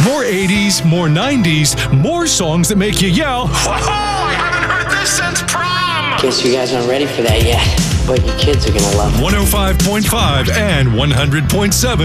More 80s, more 90s, more songs that make you yell. Whoa, I haven't heard this since prom! Guess you guys aren't ready for that yet, but your kids are gonna love it. 105.5 and 100.7